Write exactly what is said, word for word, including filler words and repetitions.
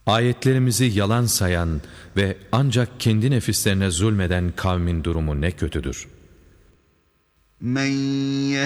Ayetlerimizi yalan sayan ve ancak kendi nefislerine zulmeden kavmin durumu ne kötüdür. Men